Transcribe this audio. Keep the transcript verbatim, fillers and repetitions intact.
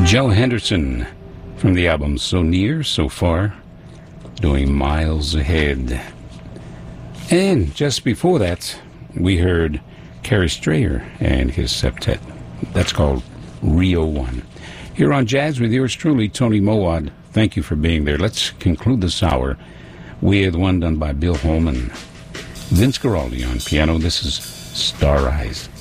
Joe Henderson from the album So Near, So Far, doing Miles Ahead. And just before that, we heard Kerry Strayer and his septet. That's called Rio One. Here on Jazz with yours truly, Tony Mowat. Thank you for being there. Let's conclude this hour with one done by Bill Holman. Vince Guaraldi on piano. This is Star Eyes.